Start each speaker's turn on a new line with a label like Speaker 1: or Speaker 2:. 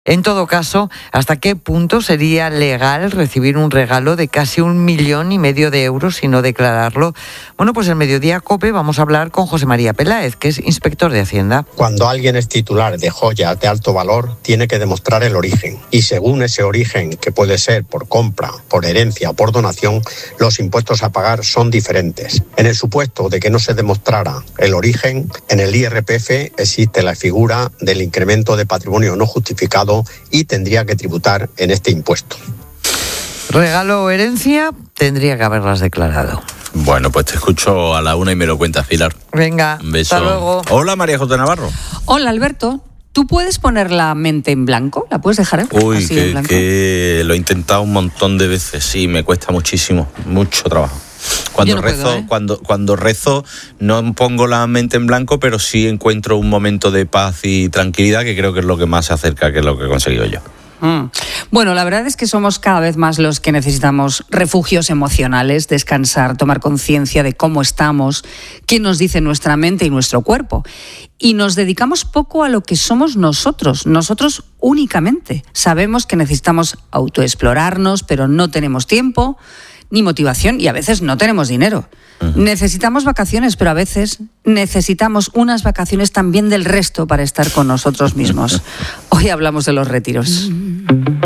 Speaker 1: En todo caso, ¿hasta qué punto sería legal recibir un regalo de casi 1,5 millones de euros y no declararlo? Bueno, pues en Mediodía COPE vamos a hablar con José María Peláez, que es inspector de Hacienda.
Speaker 2: Cuando alguien es titular de joyas de alto valor, tiene que demostrar el origen. Y según ese origen, que puede ser por compra, por herencia o por donación, los impuestos a pagar son diferentes. En el supuesto de que no se demostrara el origen, en el IRPF existe la figura del incremento de patrimonio no justificado y tendría que tributar en este impuesto.
Speaker 1: Regalo o herencia, tendría que haberlas declarado.
Speaker 3: Bueno, pues te escucho a la 1 y me lo cuentas, Pilar.
Speaker 1: Venga,
Speaker 3: un beso.
Speaker 1: Hasta luego.
Speaker 3: Hola, María José Navarro.
Speaker 4: Hola, Alberto. ¿Tú puedes poner la mente en blanco? ¿La puedes dejar
Speaker 3: Uy,
Speaker 4: así en blanco?
Speaker 3: que lo he intentado un montón de veces. Sí, me cuesta muchísimo, mucho trabajo. Cuando rezo no pongo la mente en blanco, pero sí encuentro un momento de paz y tranquilidad que creo que es lo que más se acerca que lo que he conseguido yo.
Speaker 4: Bueno, la verdad es que somos cada vez más los que necesitamos refugios emocionales, descansar, tomar conciencia de cómo estamos, qué nos dice nuestra mente y nuestro cuerpo. Y nos dedicamos poco a lo que somos nosotros únicamente. Sabemos que necesitamos autoexplorarnos, pero no tenemos tiempo ni motivación y a veces no tenemos dinero. Necesitamos vacaciones, pero a veces necesitamos unas vacaciones también del resto para estar con nosotros mismos. Hoy hablamos de los retiros.